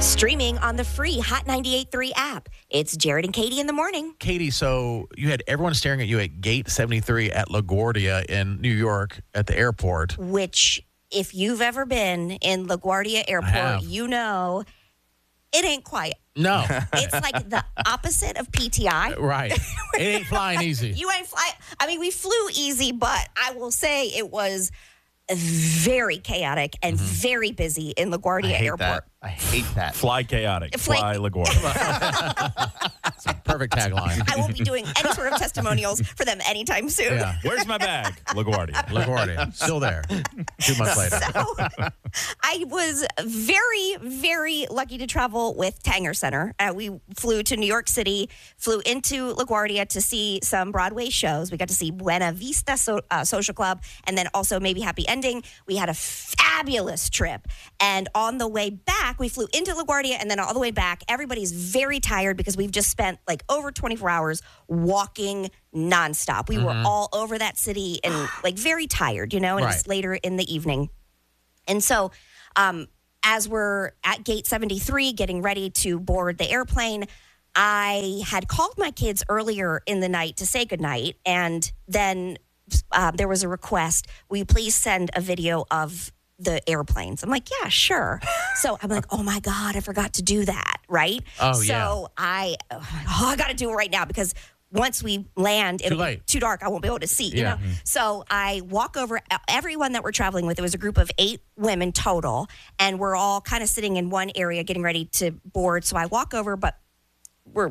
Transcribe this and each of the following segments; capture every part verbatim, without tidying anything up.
Streaming on the free Hot ninety-eight point three app. It's Jared and Katie in the morning. Katie, so you had everyone staring at you at Gate seventy-three at LaGuardia in New York at the airport. Which, if you've ever been in LaGuardia Airport, you know it ain't quiet. No. It's like the opposite of P T I. Right. It ain't flying easy. You ain't fly. I mean, we flew easy, but I will say it was very chaotic and Mm-hmm. very busy in LaGuardia I hate Airport. that. I hate that. Fly chaotic. Fly- Fly LaGuardia. It's a perfect tagline. I won't be doing any sort of testimonials for them anytime soon. Yeah. Where's my bag? LaGuardia. LaGuardia. Still there. Two months later. So, I was very, very lucky to travel with Tanger Center. Uh, we flew to New York City, flew into LaGuardia to see some Broadway shows. We got to see Buena Vista so, uh, Social Club and then also Maybe Happy Ending. We had a fabulous trip. And on the way back, we flew into LaGuardia and then all the way back. Everybody's very tired because we've just spent like over twenty-four hours walking nonstop. We Mm-hmm. were all over that city and like very tired, you know, and Right. it's later in the evening. And so um, as we're at Gate seventy-three getting ready to board the airplane, I had called my kids earlier in the night to say goodnight. And then uh, there was a request, will you please send a video of the airplanes? I'm like, yeah, sure. So I'm like, oh my God, I forgot to do that, right? Oh, so yeah. I, oh, I got to do it right now because once we land, it'll late. be too dark. I won't be able to see, you Yeah. know? So I walk over, everyone that we're traveling with, it was a group of eight women total, and we're all kind of sitting in one area getting ready to board. So I walk over, but we're,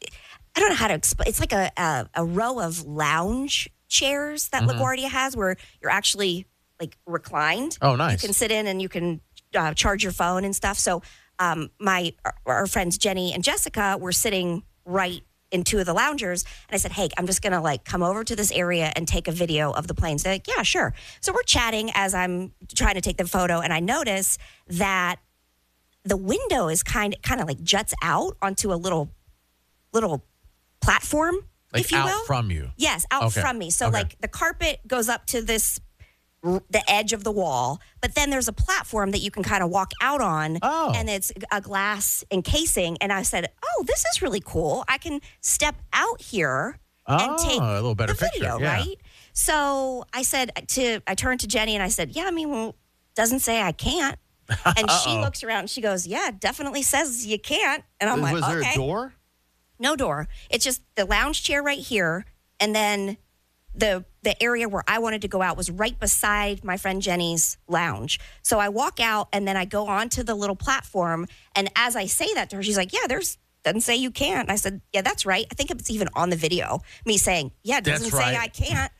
I don't know how to explain. It's like a, a, a row of lounge chairs that Mm-hmm. LaGuardia has where you're actually like reclined. Oh, nice. You can sit in and you can uh, charge your phone and stuff. So um, my our, our friends Jenny and Jessica were sitting right in two of the loungers. And I said, hey, I'm just going to like come over to this area and take a video of the planes. They're like, yeah, sure. So we're chatting as I'm trying to take the photo. And I notice that the window is kind of, kind of like juts out onto a little, little platform, Like if you out will. from you. Yes, out Okay. from me. So Okay. like the carpet goes up to this, the edge of the wall, but then there's a platform that you can kind of walk out on, Oh. and it's a glass encasing. And I said, oh, this is really cool. I can step out here and Oh, take a little better the video, picture, yeah. right? So I said to, I turned to Jenny and I said, yeah, I mean, well, doesn't say I can't. And she Uh-oh. looks around and she goes, yeah, it definitely says you can't. And I'm like, Was there okay. a door? No door. It's just the lounge chair right here, and then the the area where I wanted to go out was right beside my friend Jenny's lounge. So I walk out, and then I go onto the little platform. And as I say that to her, she's like, "Yeah, there's doesn't say you can't." And I said, "Yeah, that's right." I think it's even on the video. Me saying, "Yeah, it doesn't That's say right. I can't."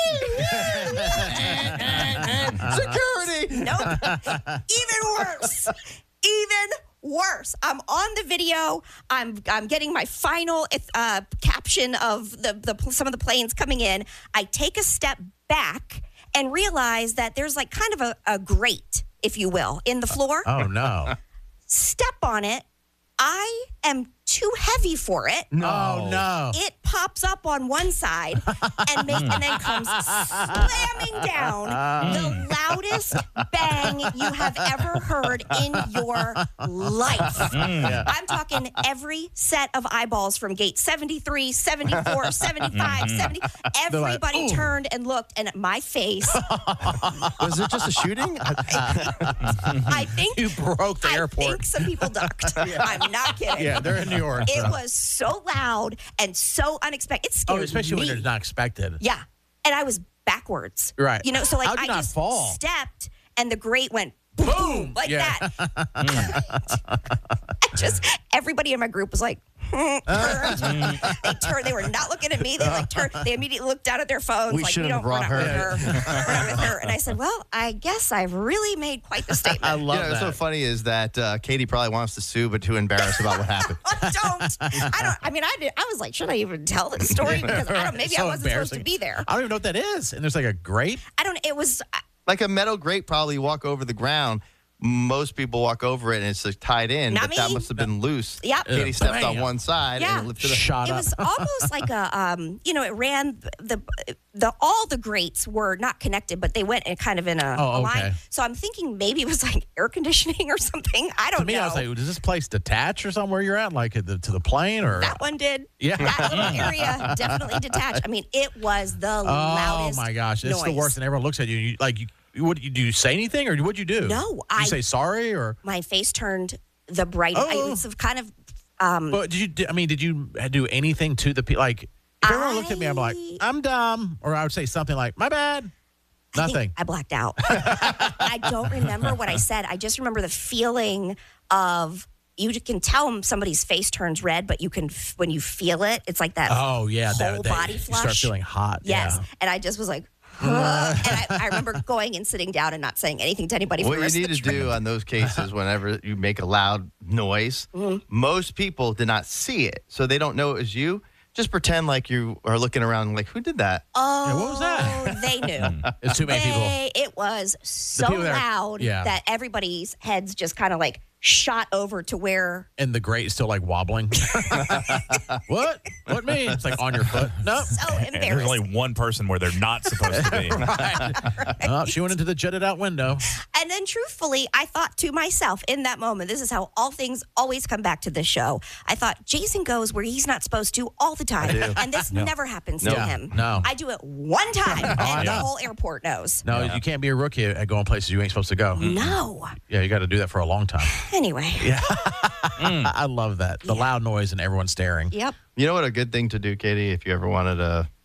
Security. Nope. Even worse. Even worse. I'm on the video. I'm I'm getting my final uh, caption of the, the some of the planes coming in. I take a step back and realize that there's like kind of a, a grate, if you will, in the floor. Oh, no. Step on it. I am too heavy for it. No. Oh, no. It pops up on one side and make, and then comes slamming down the loudest bang you have ever heard in your life. I'm talking every set of eyeballs from gate seventy-three, seventy-four, seventy-five, seventy. Everybody like, "Ooh." turned and looked, and my face, Was it just a shooting? I think, You broke the I airport. think some people ducked. I'm not kidding. Yeah, they're in New York. It so. was so loud and so unexpected. It scared Oh, especially me. when it's not expected. Yeah. And I was backwards. Right. You know, so like How'd you I not just fall? stepped and the grate went boom, Boom. like Yeah. that. I just everybody in my group was like, hmm, turned. they turned. They were not looking at me. They like turned. They immediately looked down at their phones. We like, shouldn't don't, have brought we're not her. with her. We're not with her. And I said, well, I guess I've really made quite the I statement. love You know, what's that. so funny is that uh, Katie probably wants to sue, but too embarrassed about what happened. I don't. I don't. I mean, I did. I was like, should I even tell this story? Because I don't. Maybe So I wasn't supposed to embarrassing. be there. I don't even know what that is. And there's like a grape. I don't. It was. Like a metal grate probably walk over the ground. most people walk over it and it's like tied in, Not but that me. must have been loose. Yep. Katie stepped on Bam. one side Yeah. and it lifted up. Shot It up. was almost like a, um, you know, it ran the the all the grates were not connected, but they went in kind of in a, Oh, a line. okay. So I'm thinking maybe it was like air conditioning or something. I don't To me, know. I was like, does this place detach or somewhere you're at, like at the, to the plane or? that one did. Yeah. That little area definitely detached. I mean, it was the Oh loudest. my gosh, it's the noise. worst, and everyone looks at you. And you like, you, what do you say anything, or what'd you do? No, Did I- you say sorry, or? My face turned the brightest. I Oh. was kind of. Um, But did you? do- I mean, did you do anything to the people? Like, if everyone looked at me, I'm like, I- I'm dumb, or I would say something like, my bad. I think Nothing. I blacked out. I don't remember what I said. I just remember the feeling of you can tell somebody's face turns red, but you can when you feel it, it's like that. Oh yeah, whole that, that- body you flush. start feeling hot. Yes, Yeah. and I just was like, huh. and I, I remember going and sitting down and not saying anything to anybody. For What the you rest need of the to trip. do on those cases, whenever you make a loud noise, Mm-hmm. most people did not see it, so they don't know it was you. Just pretend like you are looking around, like, who did that? Oh, Yeah, what was that? They knew. It's too many people. They, it was so people that are- loud yeah. that everybody's heads just kind of like shot over to where. And the grate is still like wobbling. What? What mean? It's like on your foot. No. So And there's embarrassing. only one person where they're not supposed to be. Oh, she went into the jutted out window. And then, truthfully, I thought to myself in that moment, this is how all things always come back to this show. I thought, Jason goes where he's not supposed to all the time. And this never happens to No. him. No. I do it one time, and the know. whole airport knows. No, Yeah. you can't be a rookie at going places you ain't supposed to go. No. Yeah, you got to do that for a long time. Anyway. I love that. The loud noise and everyone staring. Yep. You know what a good thing to do, Katie, if you ever wanted to